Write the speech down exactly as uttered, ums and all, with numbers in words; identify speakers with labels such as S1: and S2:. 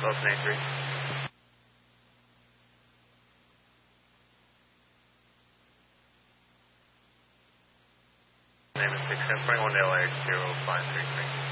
S1: Ocean eight three. Name is six ten, twenty-one L H zero five three three.